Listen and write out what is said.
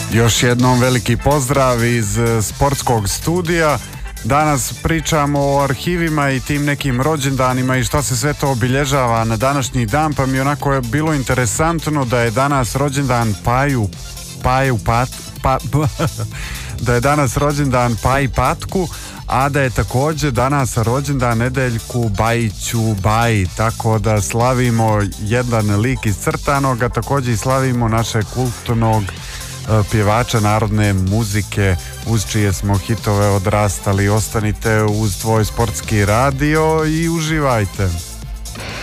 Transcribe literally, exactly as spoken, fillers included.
Još jednom veliki pozdrav iz sportskog studija. Danas pričamo o arhivima i tim nekim rođendanima i što se sve to obilježava na današnji dan, pa mi onako je bilo interesantno da je danas rođendan Paju Paju Pat pa, da je danas rođendan Paji Patku, a da je također danas rođendan Nedeljku Bajiću Baji, tako da slavimo jedan lik iz crtanog, a također i slavimo našeg kulturnog pjevača narodne muzike uz čije smo hitove odrastali. Ostanite uz tvoj sportski radio i uživajte.